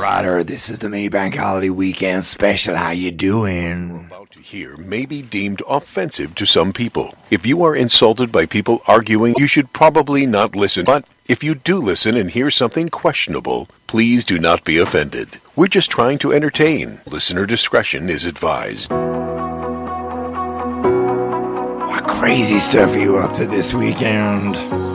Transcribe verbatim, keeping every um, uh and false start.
Ryder. This is the Maybank Holiday Weekend Special. How you doing? About to hear may be deemed offensive to some people. If you are insulted by people arguing, you should probably not listen. But if you do listen and hear something questionable, please do not be offended. We're just trying to entertain. Listener discretion is advised. What crazy stuff are you up to this weekend?